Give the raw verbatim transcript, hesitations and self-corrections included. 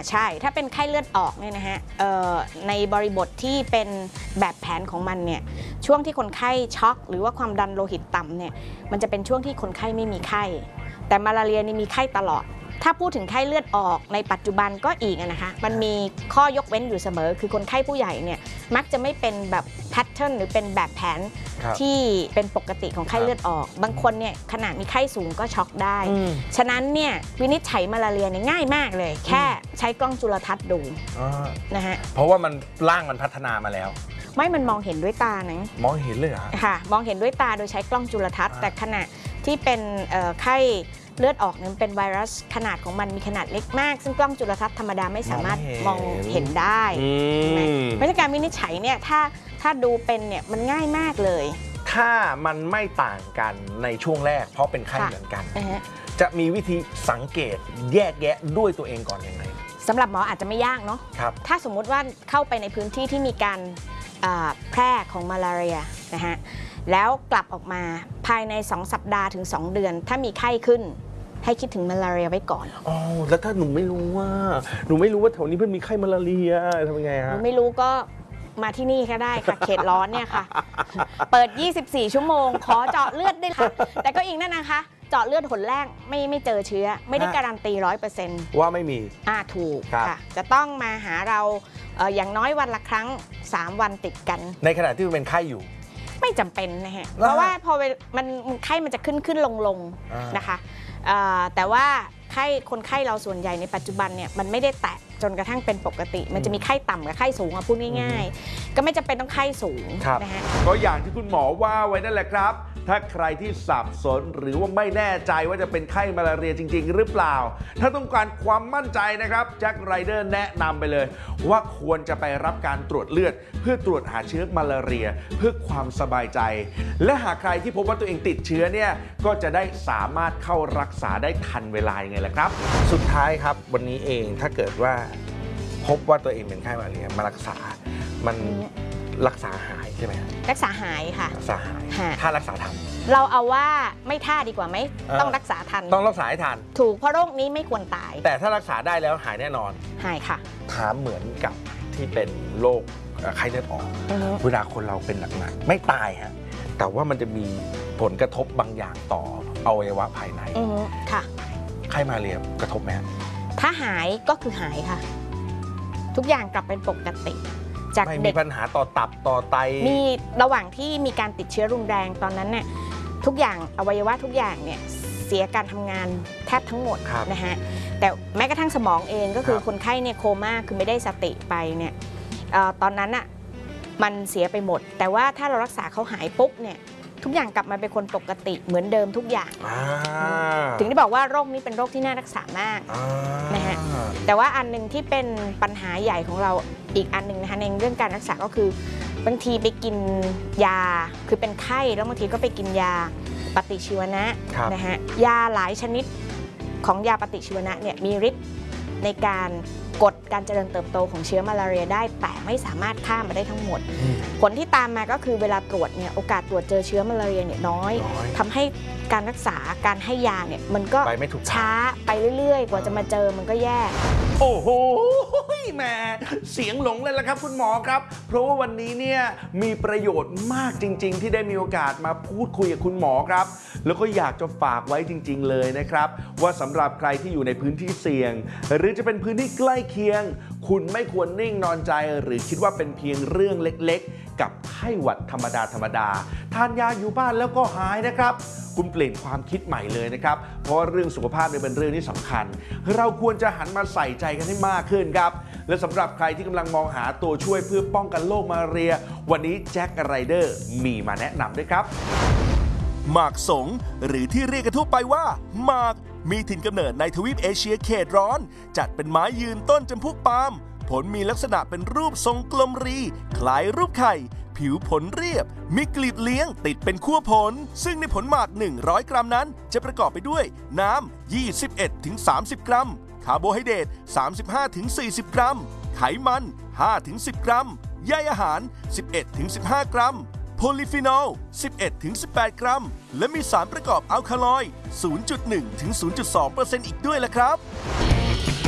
ใช่ถ้าเป็นไข้เลือดออกเนี่ยนะฮะในบริบทที่เป็นแบบแผนของมันเนี่ยช่วงที่คนไข้ช็อกหรือว่าความดันโลหิตต่ำเนี่ยมันจะเป็นช่วงที่คนไข้ไม่มีไข้แต่มาลาเรียนี่มีไข้ตลอดถ้าพูดถึงไข้เลือดออกในปัจจุบันก็อีกนะคะมันมีข้อยกเว้นอยู่เสมอคือคนไข้ผู้ใหญ่เนี่ยมักจะไม่เป็นแบบแพทเทิร์นหรือเป็นแบบแผนที่เป็นปกติของไข้เลือดออกบางคนเนี่ยขนาดมีไข้สูงก็ช็อกได้ฉะนั้นเนี่ยวินิจฉัยมาลาเรียเนี่ยง่ายมากเลยแค่ใช้กล้องจุลทรรศน์ดูนะฮะเพราะว่ามันร่างมันพัฒนามาแล้วไม่มันมองเห็นด้วยตานะมองเห็นเลยเหรอค่ะมองเห็นด้วยตาโดยใช้กล้องจุลทรรศน์แต่ขณะที่เป็นไข้เลือดออกนั้นเป็นไวรัสขนาดของมันมีขนาดเล็กมากซึ่งกล้องจุลทรรศน์ธรรมดาไม่สามารถมองเห็นได้เพราะฉะนั้นการวินิจฉัยเนี่ยถ้าถ้าดูเป็นเนี่ยมันง่ายมากเลยถ้ามันไม่ต่างกันในช่วงแรกเพราะเป็นไข้เหมือนกันจะมีวิธีสังเกตแยกแยะด้วยตัวเองก่อนยังไงสำหรับหมออาจจะไม่ยากเนาะถ้าสมมุติว่าเข้าไปในพื้นที่ที่มีการแพร่ของมาลาเรียนะฮะแล้วกลับออกมาภายในสองสัปดาห์ถึงสองเดือนถ้ามีไข้ขึ้นให้คิดถึงมาลาเรียไว้ก่อนอ๋อแล้วถ้าหนูไม่รู้ว่าหนูไม่รู้ว่าแถวนี้เพิ่งมีไข้มาลาเรียทำยังไงฮะหนูไม่รู้ก็มาที่นี่ก็ได้ค่ะเขตร้อนเนี่ยค่ะเปิดยี่สิบสี่ชั่วโมงขอเจาะเลือดได้ค่ะแต่ก็อีกนั่นนะคะเจาะเลือดหนแรกไม่ไม่เจอเชื้อไม่ได้การันตีร้อยเปอร์เซ็นต์ว่าไม่มีอ่าถูกค่ะจะต้องมาหาเราอย่างน้อยวันละครั้งสามวันติดกันในขณะที่เป็นไข้อยู่ไม่จำเป็นนะฮะเพราะว่าพอมันไข้มันจะขึ้นขึ้นลงลงนะคะแต่ว่าไข้คนไข้เราส่วนใหญ่ในปัจจุบันเนี่ยมันไม่ได้แตะจนกระทั่งเป็นปกติมันจะมีไข้ต่ำกับไข้สูงพูดง่ายๆก็ไม่จำเป็นต้องไข้สูงนะฮะก็อย่างที่คุณหมอว่าไว้นั่นแหละครับถ้าใครที่สับสนหรือว่าไม่แน่ใจว่าจะเป็นไข้มาลาเรียจริงๆหรือเปล่าถ้าต้องการความมั่นใจนะครับแจ็คไรเดอร์แนะนำไปเลยว่าควรจะไปรับการตรวจเลือดเพื่อตรวจหาเชื้อมาลาเรียเพื่อความสบายใจและหากใครที่พบว่าตัวเองติดเชื้อเนี่ยก็จะได้สามารถเข้ารักษาได้ทันเวลายังไงล่ะครับสุดท้ายครับวันนี้เองถ้าเกิดว่าพบว่าตัวเองเป็นไข้มาลาเรียมารักษามันรักษาหายใช่ไหมรักษาหายค่ะรักษาหายถ้ารักษาทันเราเอาว่าไม่ท่าดีกว่าไหมต้องรักษาทันต้องรักษาให้ทันถูกเพราะโรคนี้ไม่ควรตายแต่ถ้ารักษาได้แล้วหายแน่นอนหายค่ะถามเหมือนกับที่เป็นโรคไข้เลือดออกเวลาคนเราเป็นหนักๆไม่ตายฮะแต่ว่ามันจะมีผลกระทบบางอย่างต่ออวัยวะภายในค่ะไข้มาลาเรียกระทบไหมถ้าหายก็คือหายค่ะทุกอย่างกลับเป็นปกติจากเด็กไม่มีปัญหาต่อตับต่อไตมีระหว่างที่มีการติดเชื้อรุนแรงตอนนั้นเนี่ยทุกอย่างอวัยวะทุกอย่างเนี่ยเสียการทำงานแทบทั้งหมดนะฮะแต่แม้กระทั่งสมองเองก็คือคนไข้เนี่ยโคม่าคือไม่ได้สติไปเนี่ยตอนนั้นอ่ะมันเสียไปหมดแต่ว่าถ้าเรารักษาเขาหายปุ๊บเนี่ยทุกอย่างกลับมาเป็นคนปกติเหมือนเดิมทุกอย่างถึงได้บอกว่าโรคนี้เป็นโรคที่น่ารักษามากนะฮะแต่ว่าอันหนึ่งที่เป็นปัญหาใหญ่ของเราอีกอันหนึ่งนะคะในเรื่องการรักษาก็คือบางทีไปกินยาคือเป็นไข้แล้วบางทีก็ไปกินยาปฏิชีวนะนะฮะยาหลายชนิดของยาปฏิชีวนะเนี่ยมีฤทธิ์ในการกดการเจริญเติบโตของเชื้อมาลาเรียได้แต่ไม่สามารถฆ่ามาได้ทั้งหมดผลที่ตามมาก็คือเวลาตรวจเนี่ยโอกาสตรวจเจอเชื้อมาลาเรียเนี่ยน้อยทำให้การรักษาการให้ยาเนี่ยมันก็ช้าไปเรื่อยๆกว่าจะมาเจอมันก็แย่โอ้โหแม่เสียงหลงเลยละครับคุณหมอครับเพราะว่าวันนี้เนี่ยมีประโยชน์มากจริงๆที่ได้มีโอกาสมาพูดคุยกับคุณหมอครับแล้วก็อยากจะฝากไว้จริงๆเลยนะครับว่าสำหรับใครที่อยู่ในพื้นที่เสี่ยงหรือจะเป็นพื้นที่ใกล้เคียงคุณไม่ควรนิ่งนอนใจหรือคิดว่าเป็นเพียงเรื่องเล็กๆกับไข้หวัดธรรมดาธรรมดาทานยาอยู่บ้านแล้วก็หายนะครับคุณเปลี่ยนความคิดใหม่เลยนะครับเพราะเรื่องสุขภาพเป็นเรื่องที่สำคัญเราควรจะหันมาใส่ใจกันให้มากขึ้นครับและสำหรับใครที่กำลังมองหาตัวช่วยเพื่อป้องกันโรคมาลาเรียวันนี้แจ็คไรเดอร์มีมาแนะนำด้วยครับหมากสงหรือที่เรียกกันทั่วไปว่าหมากมีถิ่นกำเนิดในทวีปเอเชียเขตร้อนจัดเป็นไม้ยืนต้นจำพวกปาล์มผลมีลักษณะเป็นรูปทรงกลมรีคล้ายรูปไข่ผิวผลเรียบมีกลีบเลี้ยงติดเป็นขั้วผลซึ่งในผลหมากหนึ่งร้อยกรัมนั้นจะประกอบไปด้วยน้ำ ยี่สิบเอ็ดถึงสามสิบ กรัมคาร์โบไฮเดรต สามสิบห้าถึงสี่สิบ กรัมไขมัน ห้าถึงสิบ กรัมใยอาหาร สิบเอ็ดถึงสิบห้า กรัมโพลีฟีนอล สิบเอ็ดถึงสิบแปด กรัมและมีสารประกอบอัลคาลอยด์ ศูนย์จุดหนึ่งถึงศูนย์จุดสองเปอร์เซ็นต์ อีกด้วยล่ะครับ